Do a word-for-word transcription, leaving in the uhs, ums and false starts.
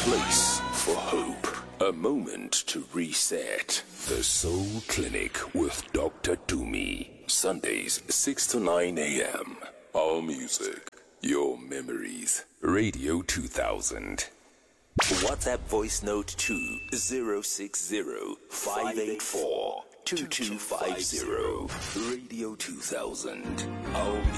place for hope. A moment to reset. The Soul Clinic with Doctor Dumi. Sundays, six to nine a.m. Our music, your memories. Radio two thousand. WhatsApp voice note to zero six zero, five eight four, two two five zero. Radio two thousand. Our